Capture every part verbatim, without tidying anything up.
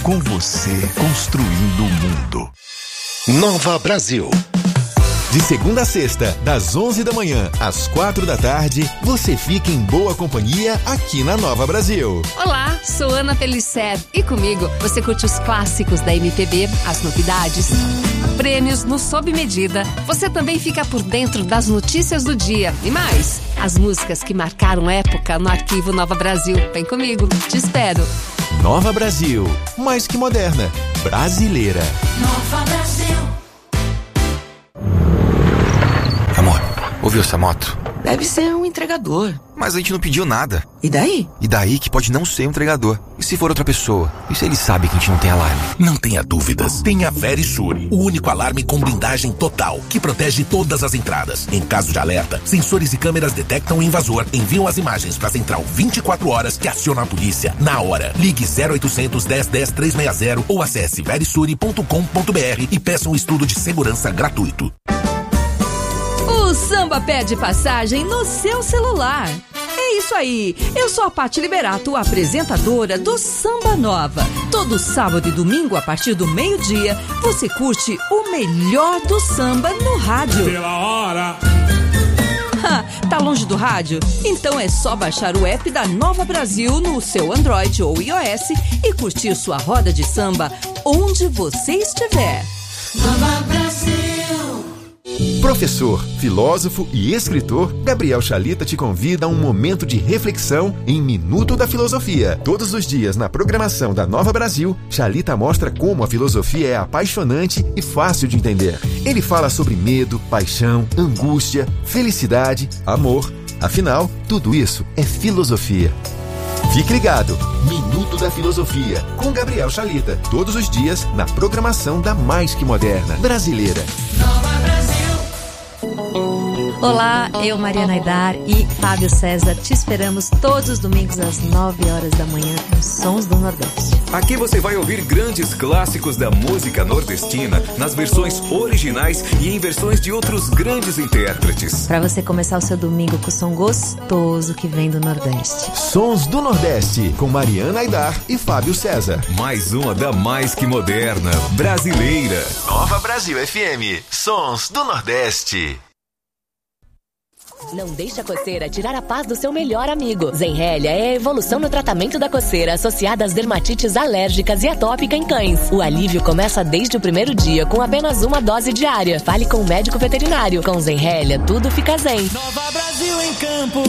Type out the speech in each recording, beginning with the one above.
com você, construindo o mundo. Nova Brasil. De segunda a sexta, das onze da manhã às quatro da tarde, você fica em boa companhia aqui na Nova Brasil. Olá, sou Ana Pellicer e comigo você curte os clássicos da M P B, as novidades, prêmios no Sob Medida. Você também fica por dentro das notícias do dia e mais, as músicas que marcaram época no arquivo Nova Brasil. Vem comigo, te espero. Nova Brasil, mais que moderna, brasileira. Nova Brasil. Amor, ouviu essa moto? Deve ser um entregador. Mas a gente não pediu nada. E daí? E daí que pode não ser um entregador. E se for outra pessoa? E se ele sabe que a gente não tem alarme? Não tenha dúvidas. Tem a Verisure, o único alarme com blindagem total, que protege todas as entradas. Em caso de alerta, sensores e câmeras detectam o invasor, enviam as imagens para a central vinte e quatro horas que aciona a polícia na hora. Ligue zero oitocentos, dez, dez, trezentos e sessenta ou acesse verisure ponto com ponto b r e peça um estudo de segurança gratuito. O samba pede passagem no seu celular. É isso aí, eu sou a Paty Liberato, apresentadora do Samba Nova. Todo sábado e domingo, a partir do meio-dia, você curte o melhor do samba no rádio. Pela hora. Ha, tá longe do rádio? Então é só baixar o app da Nova Brasil no seu Android ou iOS e curtir sua roda de samba onde você estiver. Nova Brasil. Professor, filósofo e escritor, Gabriel Chalita te convida a um momento de reflexão em Minuto da Filosofia. Todos os dias na programação da Nova Brasil, Chalita mostra como a filosofia é apaixonante e fácil de entender. Ele fala sobre medo, paixão, angústia, felicidade, amor. Afinal, tudo isso é filosofia. Fique ligado, Minuto da Filosofia, com Gabriel Chalita. Todos os dias na programação da mais que moderna brasileira. Nova Brasil. Olá, eu, Mariana Aidar e Fábio César te esperamos todos os domingos às nove horas da manhã nos Sons do Nordeste. Aqui você vai ouvir grandes clássicos da música nordestina nas versões originais e em versões de outros grandes intérpretes. Para você começar o seu domingo com o som gostoso que vem do Nordeste. Sons do Nordeste, com Mariana Aidar e Fábio César. Mais uma da mais que moderna, brasileira. Nova Brasil F M, Sons do Nordeste. Não deixe a coceira tirar a paz do seu melhor amigo. Zenrelia é a evolução no tratamento da coceira associada às dermatites alérgicas e atópica em cães. O alívio começa desde o primeiro dia com apenas uma dose diária. Fale com o médico veterinário. Com Zenrelia, tudo fica zen. Nova Brasil em campo.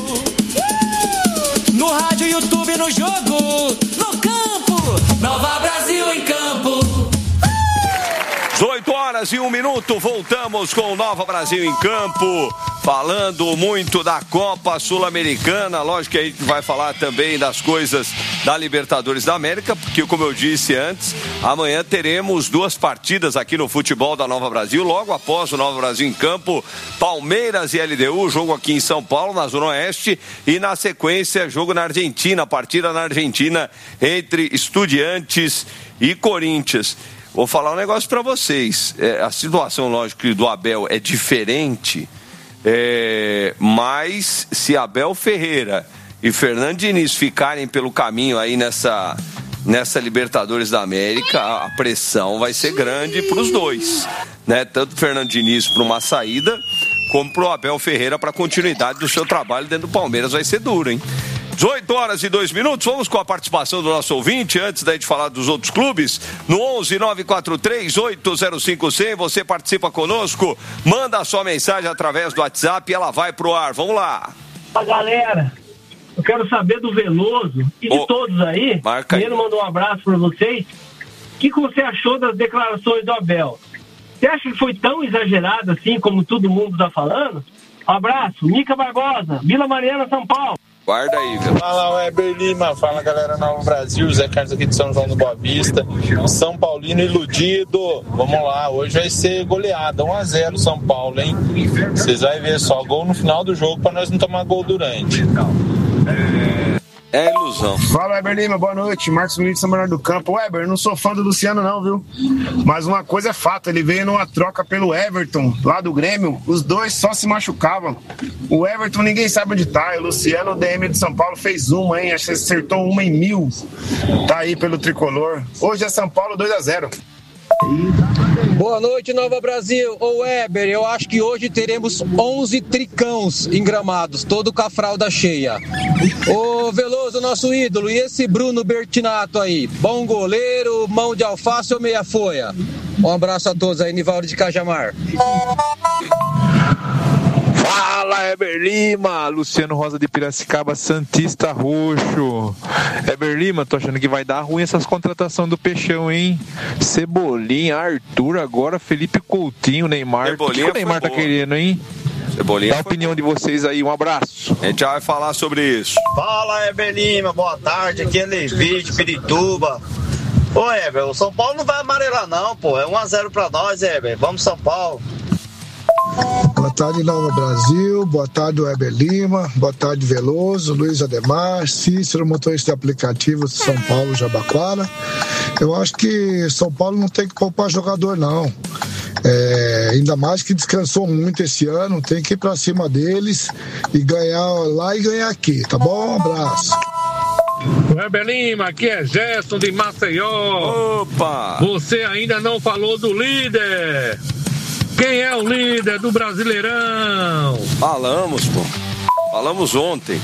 No rádio, YouTube, no jogo. No campo. Nova Brasil em campo. dezoito horas e um minuto, voltamos com o Nova Brasil em campo, falando muito da Copa Sul-Americana. Lógico que a gente vai falar também das coisas da Libertadores da América, porque, como eu disse antes, amanhã teremos duas partidas aqui no futebol da Nova Brasil, logo após o Nova Brasil em campo, Palmeiras e L D U, jogo aqui em São Paulo, na Zona Oeste, e na sequência, jogo na Argentina, partida na Argentina entre Estudiantes e Corinthians. Vou falar um negócio para vocês. É, a situação, lógico, do Abel é diferente, é, mas se Abel Ferreira e Fernando Diniz ficarem pelo caminho aí nessa, nessa Libertadores da América, a pressão vai ser grande para os dois, né? Tanto o Fernando Diniz para uma saída, como para o Abel Ferreira para a continuidade do seu trabalho dentro do Palmeiras. Vai ser duro, hein? dezoito horas e dois minutos, vamos com a participação do nosso ouvinte, antes da gente falar dos outros clubes, no onze nove quatro três oito zero cinco zero zero, você participa conosco, manda a sua mensagem através do WhatsApp e ela vai pro ar, vamos lá. Fala, galera, eu quero saber do Veloso e de oh, todos aí, primeiro mandar um abraço para vocês. O que, que você achou das declarações do Abel? Você acha que foi tão exagerado assim como todo mundo tá falando? Um abraço, Mica Barbosa, Vila Mariana, São Paulo. Guarda aí, viu? Fala, Weber Lima. Fala, galera Nova Brasil. Zé Carlos aqui de São João do Boa Vista. São Paulino iludido. Vamos lá, hoje vai ser goleada. um a zero São Paulo, hein? Vocês vão ver só, gol no final do jogo pra nós não tomar gol durante. É ilusão. Fala, Weber Lima, boa noite. Marcos Muniz de São Bernardo do Campo. Weber, não sou fã do Luciano não, viu? Mas uma coisa é fato, ele veio numa troca pelo Everton, lá do Grêmio. Os dois só se machucavam. O Everton ninguém sabe onde tá. E o Luciano, o D M de São Paulo, fez uma, hein? Acho que acertou uma em mil. Tá aí pelo tricolor. Hoje é São Paulo dois a zero. Boa noite, Nova Brasil. Ô Weber, eu acho que hoje teremos onze tricãos em Gramados, todo com a fralda cheia. Ô Veloso, nosso ídolo, e esse Bruno Bertinato aí? Bom goleiro, mão de alface ou meia folha? Um abraço a todos aí, Nivaldo de Cajamar. Fala, Heber Lima, Luciano Rosa de Piracicaba, Santista Roxo. Heber Lima, tô achando que vai dar ruim essas contratações do Peixão, hein? Cebolinha, Arthur, agora Felipe Coutinho, Neymar. Cebolinha, o que o Neymar tá boa. querendo, hein? Cebolinha. Dá a opinião de vocês aí, um abraço. A gente já vai falar sobre isso. Fala, Heber Lima, boa tarde, aqui é Levi de Pirituba. Ô, Heber, o São Paulo não vai amarelar não, pô, é um a zero pra nós, Heber, vamos São Paulo. Boa tarde, Nova Brasil. Boa tarde, Weber Lima. Boa tarde, Veloso, Luiz Ademar, Cícero, motorista de aplicativo de São Paulo, Jabaquara. Eu acho que São Paulo não tem que poupar jogador, não. É, ainda mais que descansou muito esse ano. Tem que ir pra cima deles e ganhar lá e ganhar aqui, tá bom? Um abraço. Weber Lima, aqui é Gerson de Maceió. Opa! Você ainda não falou do líder. Quem é o líder do Brasileirão? Falamos, pô. Falamos ontem.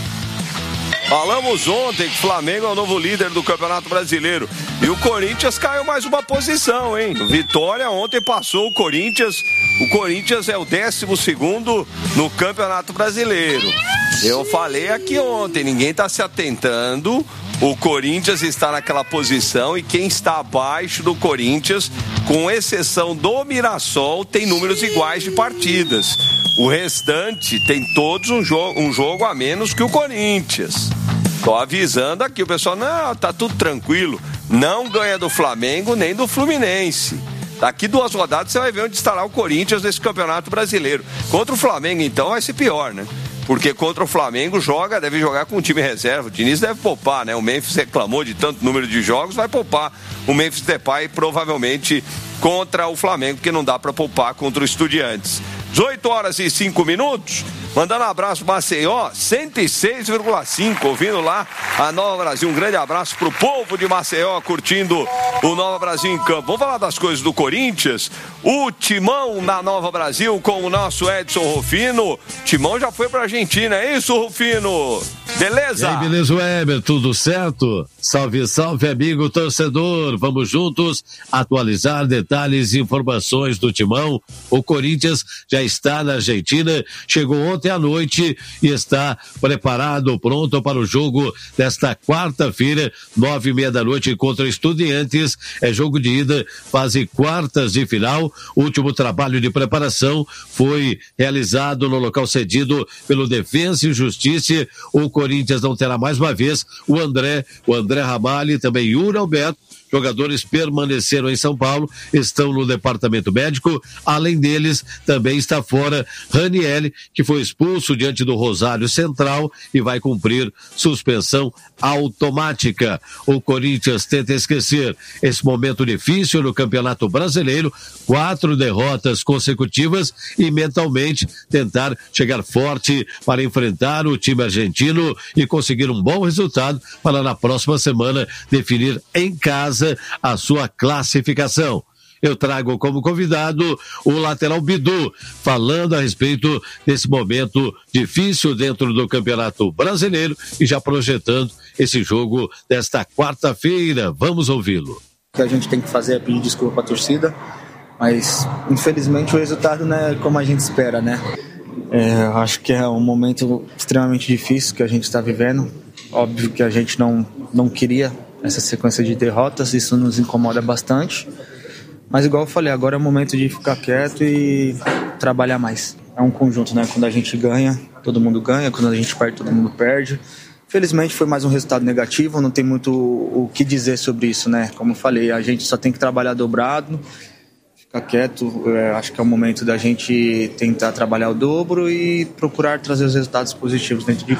Falamos ontem que o Flamengo é o novo líder do Campeonato Brasileiro. E o Corinthians caiu mais uma posição, hein? Vitória ontem passou o Corinthians. O Corinthians é o décimo segundo no Campeonato Brasileiro. Eu falei aqui ontem, ninguém está se atentando. O Corinthians está naquela posição e quem está abaixo do Corinthians, com exceção do Mirassol, tem números iguais de partidas. O restante tem todos um jogo, um jogo a menos que o Corinthians. Tô avisando aqui, o pessoal, não, tá tudo tranquilo. Não ganha do Flamengo nem do Fluminense. Daqui duas rodadas você vai ver onde estará o Corinthians nesse Campeonato Brasileiro. Contra o Flamengo, então, vai ser pior, né? Porque contra o Flamengo joga, deve jogar com um time reserva. O Diniz deve poupar, né? O Memphis reclamou de tanto número de jogos, vai poupar o Memphis Depay provavelmente contra o Flamengo, porque não dá para poupar contra o Estudiantes. dezoito horas e cinco minutos. Mandando um abraço Maceió, cento e seis vírgula cinco, ouvindo lá a Nova Brasil. Um grande abraço pro povo de Maceió, curtindo o Nova Brasil em campo. Vamos falar das coisas do Corinthians. O Timão na Nova Brasil com o nosso Edson Rufino. Timão já foi pra Argentina, é isso, Rufino? Beleza? E aí, beleza, Weber, tudo certo? Salve, salve, amigo torcedor. Vamos juntos atualizar detalhes e informações do Timão. O Corinthians já está na Argentina, chegou ontem à noite e está preparado, pronto para o jogo desta quarta-feira, nove e meia da noite contra Estudiantes. É jogo de ida, fase quartas de final. O último trabalho de preparação foi realizado no local cedido pelo Defensa e Justiça. O Corinthians não terá mais uma vez o André, o André Ramalho e também Yuri Alberto. Jogadores permaneceram em São Paulo, estão no departamento médico. Além deles, também está fora Raniel, que foi expulso diante do Rosário Central e vai cumprir suspensão automática. O Corinthians tenta esquecer esse momento difícil no Campeonato Brasileiro, quatro derrotas consecutivas e mentalmente tentar chegar forte para enfrentar o time argentino e conseguir um bom resultado para na próxima semana definir em casa a sua classificação. Eu trago como convidado o lateral Bidu, falando a respeito desse momento difícil dentro do Campeonato Brasileiro e já projetando esse jogo desta quarta-feira. Vamos ouvi-lo. O que a gente tem que fazer é pedir desculpa para a torcida, mas infelizmente o resultado não é como a gente espera, né? É, acho que é um momento extremamente difícil que a gente está vivendo. Óbvio que a gente não, não queria essa sequência de derrotas, isso nos incomoda bastante, mas igual eu falei, agora é o momento de ficar quieto e trabalhar mais. É um conjunto, né? Quando a gente ganha, todo mundo ganha, quando a gente perde, todo mundo perde. Felizmente foi mais um resultado negativo, não tem muito o que dizer sobre isso, né? Como eu falei, a gente só tem que trabalhar dobrado, ficar quieto. É, acho que é o momento da gente tentar trabalhar o dobro e procurar trazer os resultados positivos dentro de campo.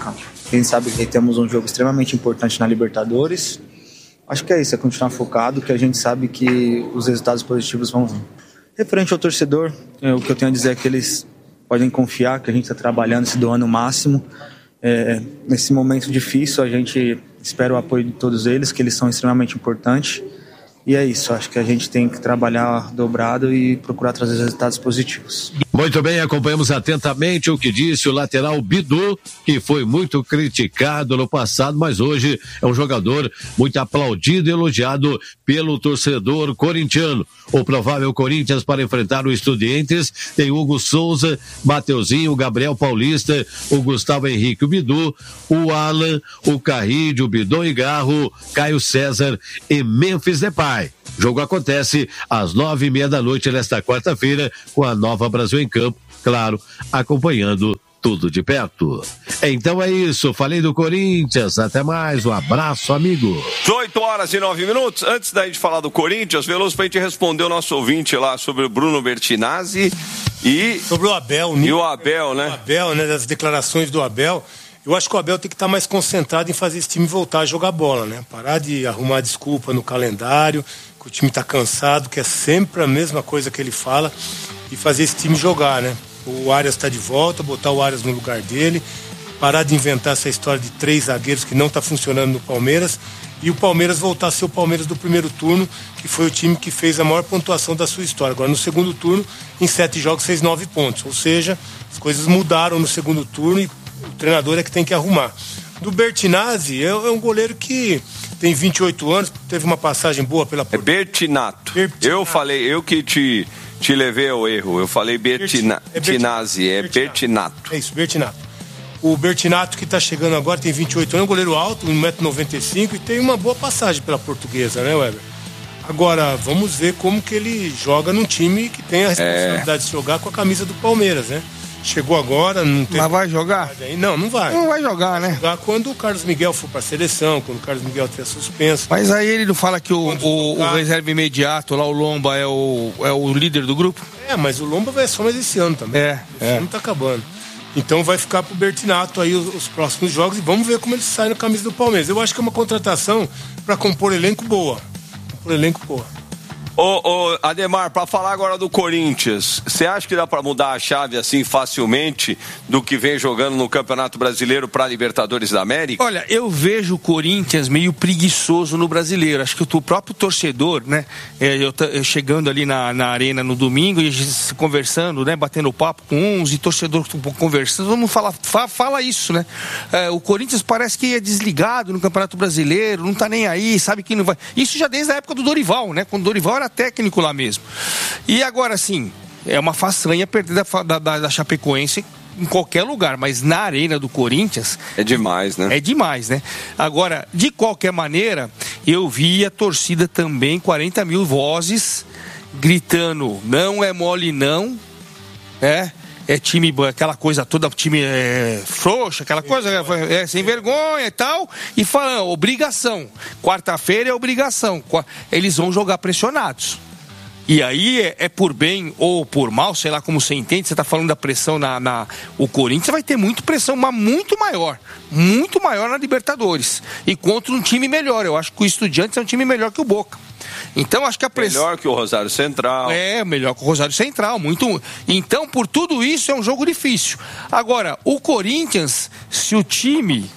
A gente sabe que temos um jogo extremamente importante na Libertadores. Acho que é isso, é continuar focado, que a gente sabe que os resultados positivos vão vir. Referente ao torcedor, o que eu tenho a dizer é que eles podem confiar que a gente está trabalhando, se doando o máximo. É, nesse momento difícil, a gente espera o apoio de todos eles, que eles são extremamente importantes. E é isso, acho que a gente tem que trabalhar dobrado e procurar trazer resultados positivos. Muito bem, acompanhamos atentamente o que disse o lateral Bidu, que foi muito criticado no passado, mas hoje é um jogador muito aplaudido e elogiado pelo torcedor corintiano. O provável Corinthians para enfrentar o Estudiantes tem Hugo Souza, Mateuzinho, Gabriel Paulista, o Gustavo Henrique, o Bidu, o Alan, o Carride, o Bidon e Garro, Caio César e Memphis Depay. O jogo acontece às nove e meia da noite nesta quarta-feira com a Nova Brasil em campo, claro, acompanhando tudo de perto. Então é isso, falei do Corinthians, até mais, um abraço, amigo. oito horas e nove minutos, antes da gente falar do Corinthians, Veloso, pra gente responder o nosso ouvinte lá sobre o Bruno Bertinazzi e... Sobre o Abel. E o Abel, né? O Abel, né, das declarações do Abel. Eu acho que o Abel tem que estar mais concentrado em fazer esse time voltar a jogar bola, né? Parar de arrumar desculpa no calendário, que o time está cansado, que é sempre a mesma coisa que ele fala, e fazer esse time jogar, né? O Arias está de volta, botar o Arias no lugar dele, parar de inventar essa história de três zagueiros que não está funcionando no Palmeiras, e o Palmeiras voltar a ser o Palmeiras do primeiro turno, que foi o time que fez a maior pontuação da sua história. Agora, no segundo turno, em sete jogos, fez nove pontos. Ou seja, as coisas mudaram no segundo turno e o treinador é que tem que arrumar. Do Bertinazzi, é, é um goleiro que tem vinte e oito anos, teve uma passagem boa pela... É Bertinato. Bertinato. Eu falei, eu que te, te levei ao erro. Eu falei Bertina, é Bertinazzi, é Bertinato. É isso, Bertinato. O Bertinato, que está chegando agora, tem vinte e oito anos, um goleiro alto, um metro e noventa e cinco, e tem uma boa passagem pela Portuguesa, né, Weber? Agora, vamos ver como que ele joga num time que tem a responsabilidade é. de jogar com a camisa do Palmeiras, né? Chegou agora, não tem... Mas vai jogar? Não, não vai. Não vai jogar, né? Vai jogar quando o Carlos Miguel for para a seleção, quando o Carlos Miguel tiver suspenso. Mas aí ele não fala que o, o, o reserva imediato, lá o Lomba, é o, é o líder do grupo? É, mas o Lomba vai só mais esse ano também. É, esse é. ano tá acabando. Então vai ficar pro Bertinato aí os, os próximos jogos e vamos ver como ele sai na camisa do Palmeiras. Eu acho que é uma contratação para compor elenco boa. Compor elenco boa. Ô, ô, Ademar, pra falar agora do Corinthians, você acha que dá pra mudar a chave assim facilmente do que vem jogando no Campeonato Brasileiro pra Libertadores da América? Olha, eu vejo o Corinthians meio preguiçoso no Brasileiro. Acho que o próprio torcedor, né, eu, eu chegando ali na, na arena no domingo e a gente conversando, né, batendo papo com uns e torcedor conversando, todo mundo fala, fala, fala isso, né? É, o Corinthians parece que é desligado no Campeonato Brasileiro, não tá nem aí, sabe que não vai. Isso já desde a época do Dorival, né? Quando o Dorival era técnico lá mesmo. E agora sim, é uma façanha perder da, da, da Chapecoense em qualquer lugar, mas na arena do Corinthians... É demais, né? É demais, né? Agora, de qualquer maneira, eu vi a torcida também, quarenta mil vozes, gritando, não é mole não, é... É time, aquela coisa toda, time é, frouxo, aquela coisa, é, sem vergonha e tal, e falando, obrigação. Quarta-feira é obrigação. Eles vão jogar pressionados. E aí é, é por bem ou por mal, sei lá como você entende, você está falando da pressão na, na... O Corinthians vai ter muito pressão, mas muito maior. Muito maior na Libertadores. E contra um time melhor. Eu acho que o Estudiantes é um time melhor que o Boca. Então acho que a pressão... Melhor que o Rosário Central. É, melhor que o Rosário Central, muito. Então, por tudo isso, é um jogo difícil. Agora, o Corinthians, se o time,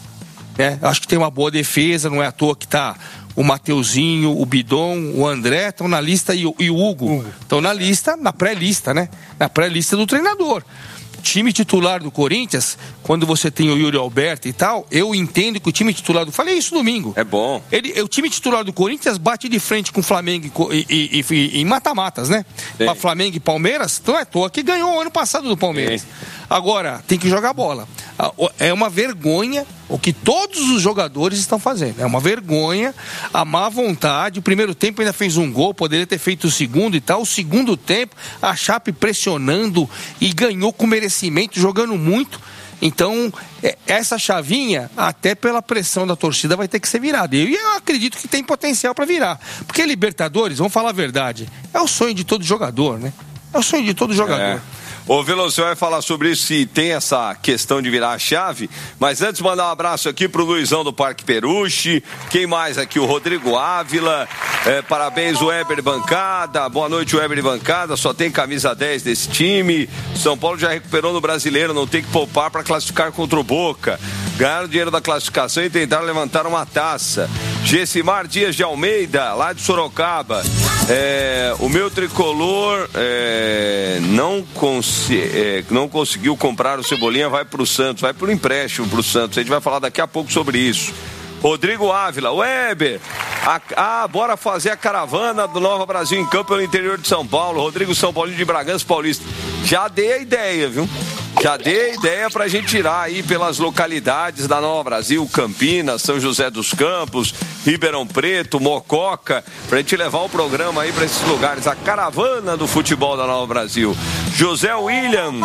né, acho que tem uma boa defesa, não é à toa que tá o Mateuzinho, o Bidon, o André estão na lista e o, e o Hugo estão na lista, na pré-lista, né? Na pré-lista do treinador. Time titular do Corinthians, quando você tem o Yuri Alberto e tal, eu entendo que o time titular do... Falei isso domingo. É bom. Ele, o time titular do Corinthians bate de frente com o Flamengo e, e, e, e em mata-matas, né? Para Flamengo e Palmeiras, não é à toa que ganhou o ano passado do Palmeiras. Sim. Agora, tem que jogar bola. É uma vergonha o que todos os jogadores estão fazendo. É uma vergonha, a má vontade. O primeiro tempo ainda fez um gol, poderia ter feito o segundo e tal. O segundo tempo, a Chape pressionando e ganhou com merecimento, jogando muito. Então, essa chavinha, até pela pressão da torcida, vai ter que ser virada. E eu acredito que tem potencial para virar. Porque Libertadores, vamos falar a verdade, é o sonho de todo jogador, né? É o sonho de todo jogador. É. Ô, Veloso, você vai falar sobre isso, se tem essa questão de virar a chave, mas antes mandar um abraço aqui pro Luizão do Parque Peruche, quem mais aqui? O Rodrigo Ávila, é, parabéns o Weber Bancada, boa noite Weber Bancada, só tem camisa dez desse time, São Paulo já recuperou no Brasileiro, não tem que poupar para classificar contra o Boca, ganharam o dinheiro da classificação e tentaram levantar uma taça. Gessimar Dias de Almeida, lá de Sorocaba, é, o meu tricolor é, não, cons- é, não conseguiu comprar o Cebolinha, vai pro Santos, vai pro empréstimo pro Santos, a gente vai falar daqui a pouco sobre isso. Rodrigo Ávila, Weber, a, ah, bora fazer a caravana do Nova Brasil em Campo pelo interior de São Paulo. Rodrigo São Paulinho de Bragança Paulista. Já dei a ideia, viu? Já dei a ideia pra gente tirar aí pelas localidades da Nova Brasil, Campinas, São José dos Campos, Ribeirão Preto, Mococa, pra gente levar o programa aí pra esses lugares. A caravana do futebol da Nova Brasil. José William,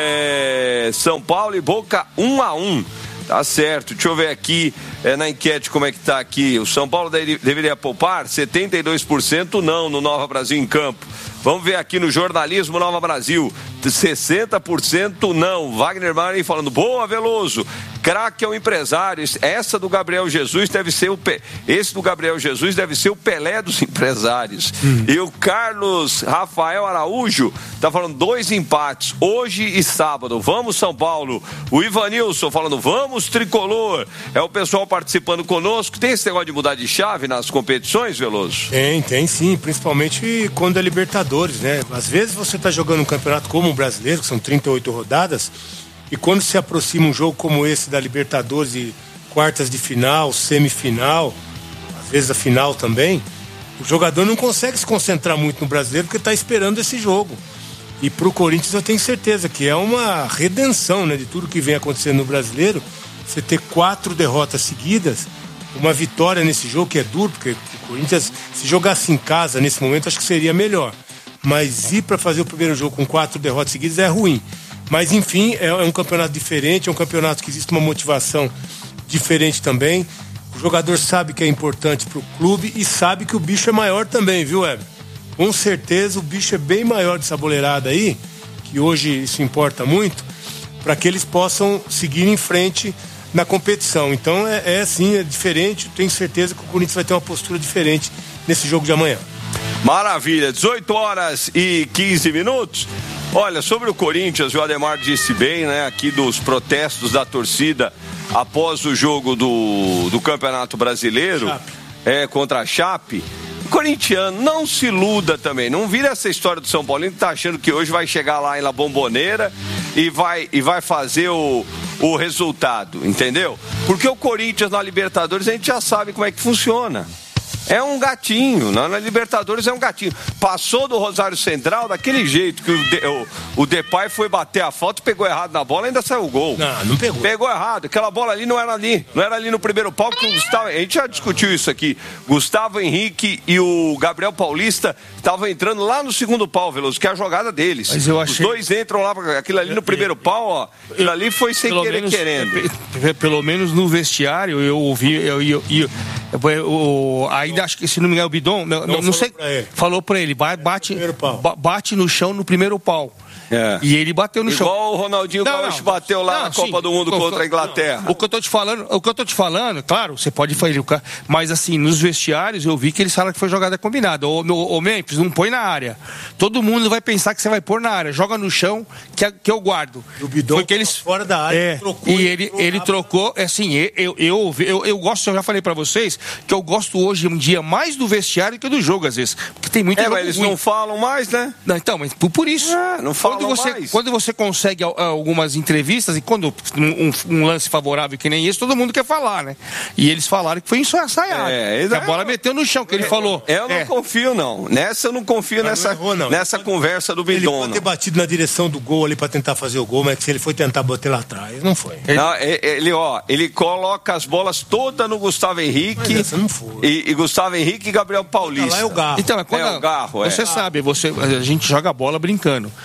é, São Paulo e Boca um a um. Tá certo, deixa eu ver aqui é, na enquete como é que tá aqui. O São Paulo deve, deveria poupar setenta e dois por cento não no Nova Brasil em Campo. Vamos ver aqui no jornalismo Nova Brasil, sessenta por cento não. Wagner Marinho falando, boa Veloso, craque é o empresário. Essa do Gabriel Jesus deve ser o Pe... esse do Gabriel Jesus deve ser o Pelé dos empresários. Hum. E o Carlos Rafael Araújo tá falando dois empates hoje e sábado. Vamos São Paulo. O Ivanilson falando vamos Tricolor. É o pessoal participando conosco. Tem esse negócio de mudar de chave nas competições, Veloso? Tem, tem sim, principalmente quando é Libertadores, né? Às vezes você está jogando um campeonato como o brasileiro, que são trinta e oito rodadas, e quando se aproxima um jogo como esse da Libertadores e quartas de final, semifinal, às vezes a final também, o jogador não consegue se concentrar muito no brasileiro porque está esperando esse jogo. E para o Corinthians eu tenho certeza que é uma redenção, né, de tudo que vem acontecendo no brasileiro, você ter quatro derrotas seguidas, uma vitória nesse jogo que é duro, porque o Corinthians, se jogasse em casa nesse momento, acho que seria melhor. Mas ir para fazer o primeiro jogo com quatro derrotas seguidas é ruim. Mas enfim, é um campeonato diferente, é um campeonato que existe uma motivação diferente também. O jogador sabe que é importante para o clube e sabe que o bicho é maior também, viu, Weber? Com certeza o bicho é bem maior dessa boleirada aí, que hoje isso importa muito, para que eles possam seguir em frente na competição. Então é, é assim, é diferente, tenho certeza que o Corinthians vai ter uma postura diferente nesse jogo de amanhã. Maravilha, dezoito horas e quinze minutos. Olha, sobre o Corinthians, o Ademar disse bem, né, aqui dos protestos da torcida após o jogo do, do Campeonato Brasileiro, é, contra a Chape. O corintiano não se iluda também, não vira essa história do São Paulino que tá achando que hoje vai chegar lá em La Bombonera e vai, e vai fazer o, o resultado, entendeu? Porque o Corinthians na Libertadores a gente já sabe como é que funciona. É um gatinho, na, na Libertadores é um gatinho. Passou do Rosário Central daquele jeito que o, de, o, o Depay foi bater a falta, pegou errado na bola e ainda saiu o gol. Não, não pegou. Pegou errado, aquela bola ali não era ali, não era ali no primeiro pau, que o Gustavo, a gente já discutiu isso aqui. Gustavo Henrique e o Gabriel Paulista estavam entrando lá no segundo pau, Veloso, que é a jogada deles. Mas eu achei... Os dois entram lá, aquilo ali no primeiro pau, ó, aquilo ali foi sem pelo querer menos, querendo. Pelo menos no vestiário eu ouvi, eu, eu, eu, eu, eu ainda acho que se não me engano o Bidon, não, não, não sei, pra falou pra ele, bate, bate no chão no primeiro pau. É. E ele bateu no Igual chão. Igual o Ronaldinho Gaúcho bateu lá não, na Copa sim, do Mundo contra a Inglaterra. Não. O que eu tô te falando, o que eu tô te falando, claro, você pode fazer, mas assim, nos vestiários eu vi que eles falaram que foi jogada combinada. O, o, o Memphis não põe na área. Todo mundo vai pensar que você vai pôr na área. Joga no chão que, que eu guardo. O Bidon foi que eles fora da área, é, trocou. E ele, ele trocou, assim, eu, eu, eu, eu gosto, eu já falei pra vocês, que eu gosto hoje um dia mais do vestiário que do jogo, às vezes. Porque tem muito É, jogo mas eles ruim. não falam mais, né? Não, então, mas por, por isso. É, não falam quando você, mais. Quando você consegue algumas entrevistas e quando um, um lance favorável que nem esse, todo mundo quer falar, né? E eles falaram que foi ensaiado. É, que a bola meteu no chão, que ele é, falou. Eu não é. confio, não. Nessa eu não confio mas nessa, não errou, não. nessa conversa do Bidon. Ele pode ter batido na direção do gol ali pra tentar fazer o gol, mas se ele foi tentar bater lá atrás, não foi. Ele, não, ele, ó, ele coloca as bolas todas no Gustavo Henrique. Mas essa não foi. E, e Gustavo Henrique e Gabriel Paulista. Lá é o Garro. Então, é quando é o Garro, você é. sabe, você, a gente joga bola brincando. Você sabe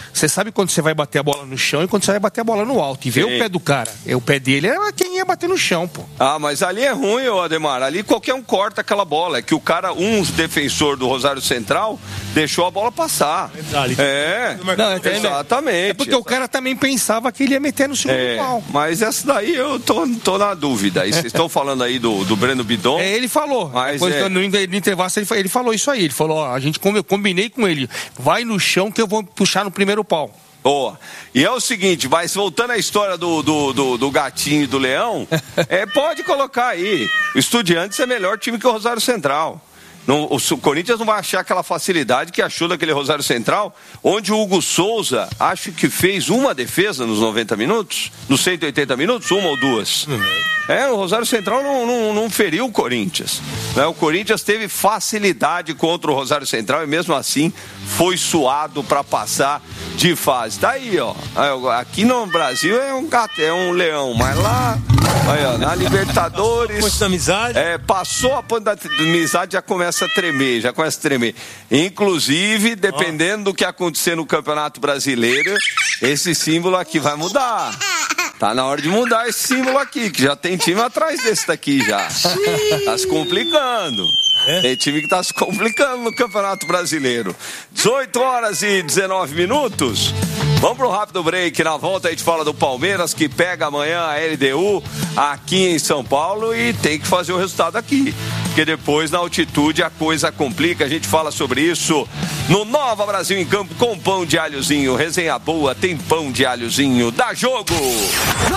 sabe quando você vai bater a bola no chão e quando você vai bater a bola no alto. E vê Sim. o pé do cara. É, o pé dele é quem ia bater no chão, pô. Ah, mas ali é ruim, ô Ademar. Ali qualquer um corta aquela bola. É que o cara, um defensor do Rosário Central, deixou a bola passar. É, Não, é exatamente. É porque o cara também pensava que ele ia meter no segundo É, pau. mas essa daí eu tô, tô na dúvida. E vocês estão falando aí do, do Breno Bidon. É, ele falou. Mas Depois, é. no, no intervalo ele, ele falou isso aí. Ele falou, ó, a gente come- eu combinei com ele. Vai no chão que eu vou puxar no primeiro pau. Boa. E é o seguinte, mas voltando à história do, do, do, do gatinho e do leão, é, pode colocar aí. O Estudiantes é melhor time que o Rosário Central. Não, o, o Corinthians não vai achar aquela facilidade que achou daquele Rosário Central, onde o Hugo Souza, acho que fez uma defesa nos noventa minutos, nos cento e oitenta minutos, uma ou duas. É, o Rosário Central não, não, não feriu o Corinthians. Né? O Corinthians teve facilidade contra o Rosário Central e mesmo assim foi suado para passar de fase. Tá aí, ó. Aqui no Brasil é um gato, é um leão, mas lá, aí, ó, na Libertadores. Ponto da amizade. É, passou a ponte da amizade, já começa a tremer, já começa a tremer. Inclusive, dependendo do que acontecer no Campeonato Brasileiro, esse símbolo aqui vai mudar. Tá na hora de mudar esse símbolo aqui, que já tem time atrás desse daqui já. Tá se complicando. É? Tem time que tá se complicando no Campeonato Brasileiro. dezoito horas e dezenove minutos. Vamos pro rápido break. Na volta a gente fala do Palmeiras, que pega amanhã a L D U aqui em São Paulo e tem que fazer o resultado aqui. Porque depois na altitude a coisa complica. A gente fala sobre isso no Nova Brasil em Campo com pão de alhozinho. Resenha boa, tem pão de alhozinho. Dá jogo!